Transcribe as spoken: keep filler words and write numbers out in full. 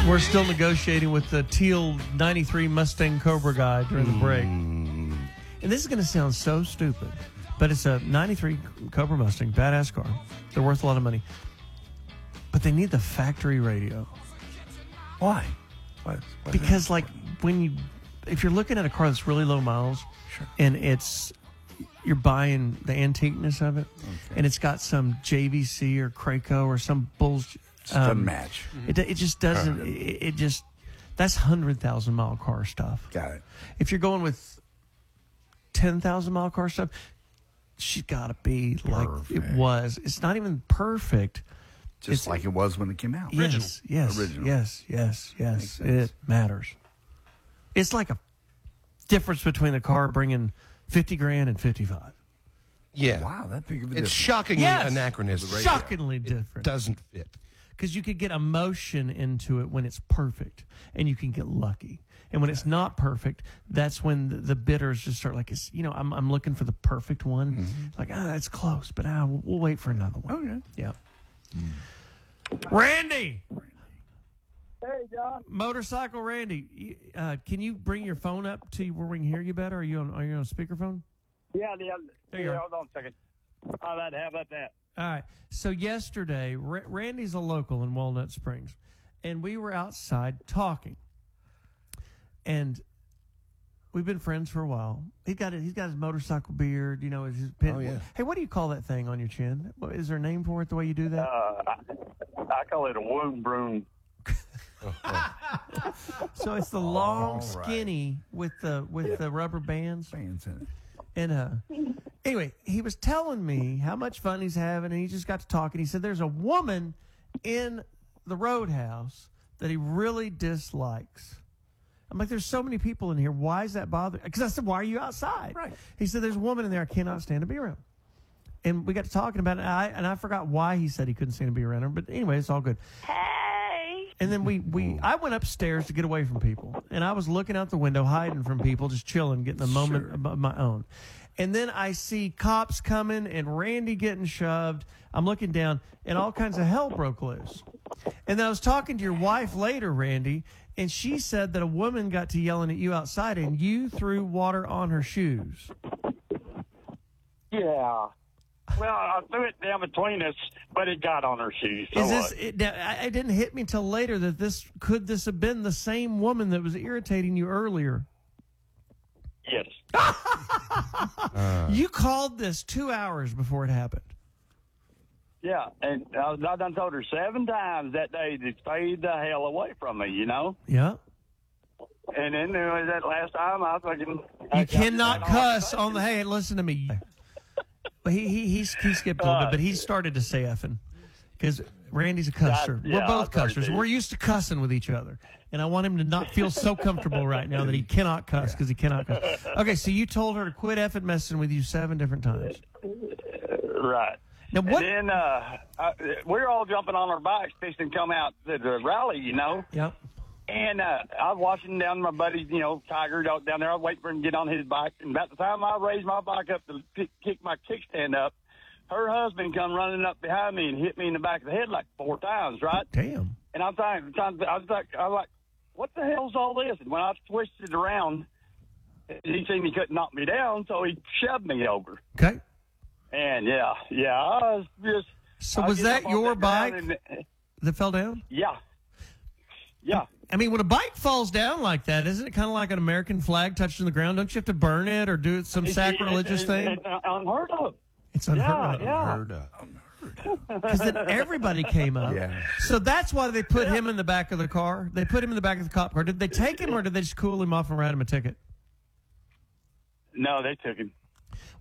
We're still negotiating with the teal ninety-three Mustang Cobra guy during the break. Mm. And this is going to sound so stupid, but it's a ninety-three Cobra Mustang, badass car. They're worth a lot of money. But they need the factory radio. Why? What, because, like, when you, if you're looking at a car that's really low miles, sure. and it's, you're buying the antiqueness of it, okay. and it's got some J V C or Craco or some bullshit. It doesn't um, match. It, it just doesn't. Uh, it, it just, that's one hundred thousand mile car stuff. Got it. If you're going with ten thousand mile car stuff, she's got to be perfect. Like it was. It's not even perfect. Just it's, like it was when it came out. Yes, Original. yes, Original. yes, yes, yes. It matters. It's like a difference between a car bringing fifty grand and fifty-five. Yeah. Wow, that big of a It's difference. shockingly yes. anachronistic. Shockingly it different. Doesn't fit. Because you could get emotion into it when it's perfect, and you can get lucky. And when it's not perfect, that's when the, the bitters just start like, it's, you know, I'm I'm looking for the perfect one. Mm-hmm. Like, ah, it's close, but ah, we'll, we'll wait for another one. Okay. Yeah. Mm. Randy. Hey, John. Motorcycle Randy. Uh, can you bring your phone up to where we can hear you better? Are you on? Are you on speakerphone? Yeah, yeah. There you yeah, are. Hold on a second. How about how about that? All right. So yesterday, R- Randy's a local in Walnut Springs, and we were outside talking. And we've been friends for a while. He got it. He's got his motorcycle beard. You know, his pin. Oh, yeah. Hey, what do you call that thing on your chin? Is there a name for it? The way you do that? Uh, I, I call it a wound broom. So it's the long, right. skinny with the with the rubber bands. Bands in it. And uh, anyway, he was telling me how much fun he's having, and he just got to talking. He said there's a woman in the Roadhouse that he really dislikes. I'm like, there's so many people in here. Why is that bothering? Because I said, why are you outside? Right. He said, there's a woman in there I cannot stand to be around. And we got to talking about it, and I, and I forgot why he said he couldn't stand to be around her. But anyway, it's all good. Hey. And then we, we I went upstairs to get away from people. And I was looking out the window, hiding from people, just chilling, getting a moment Sure. of my own. And then I see cops coming and Randy getting shoved. I'm looking down, and all kinds of hell broke loose. And then I was talking to your wife later, Randy, and she said that a woman got to yelling at you outside, and you threw water on her shoes. Yeah. Well, I threw it down between us, but it got on her shoes. So Is this? what? It, it didn't hit me until later that this could this have been the same woman that was irritating you earlier. Yes. Uh, You called this two hours before it happened. Yeah, and I, I done told her seven times that day to stay the hell away from me, you know? Yeah. And then there was that last time I fucking... You cannot cuss on the. Hey, listen to me. But he he he, he skipped a little bit, but he started to say effing because Randy's a cusser. Yeah, We're both I started cussers. to. We're used to cussing with each other, and I want him to not feel so comfortable right now that he cannot cuss because he cannot cuss. Okay, so you told her to quit effing messing with you seven different times. Right. Now what? And then uh, I, we're all jumping on our bikes, fixing to come out to the rally, you know? Yep. And uh, I was watching down my buddy, you know, Tiger down there. I was waiting for him to get on his bike. And about the time I raised my bike up to kick, kick my kickstand up, her husband come running up behind me and hit me in the back of the head like four times, right? Damn. And I'm trying, trying I was like, I was like, what the hell's all this? And when I twisted around, he seen he couldn't knock me down, so he shoved me over. Okay. And yeah, yeah, I was just. So I was get that up on your that bike ground and- that fell down? Yeah. Yeah. I mean, when a bike falls down like that, isn't it kind of like an American flag touching the ground? Don't you have to burn it or do some sacrilegious It's- thing? it's- it's unheard of. It's unheard of. Yeah, yeah. Heard of. Because then everybody came up. Yeah. So that's why they put him in the back of the car. They put him in the back of the cop car. Did they take him or did they just cool him off and write him a ticket? No, they took him.